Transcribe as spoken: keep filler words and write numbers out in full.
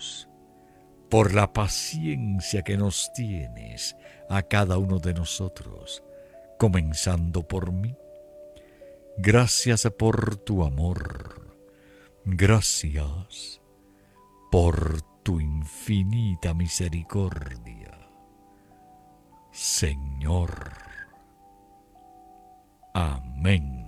Jesús, por la paciencia que nos tienes a cada uno de nosotros, comenzando por mí. Gracias por tu amor. Gracias por tu infinita misericordia, Señor. Amén.